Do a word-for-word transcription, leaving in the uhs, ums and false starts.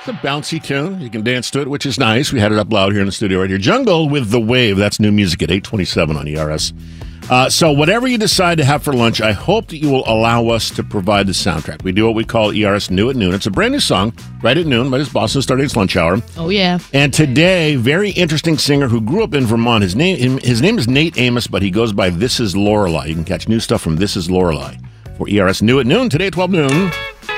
It's a bouncy tune. You can dance to it, which is nice. We had it up loud here in the studio right here. Jungle with The Wave. That's new music at eight twenty-seven on E R S. Uh, so whatever you decide to have for lunch, I hope that you will allow us to provide the soundtrack. We do what we call E R S New at Noon. It's a brand new song, right at noon, by this Boston starting its lunch hour. Oh, yeah. And today, very interesting singer who grew up in Vermont. His name his name is Nate Amos, but he goes by This Is Lorelei. You can catch new stuff from This Is Lorelei for E R S New at Noon, today at twelve noon.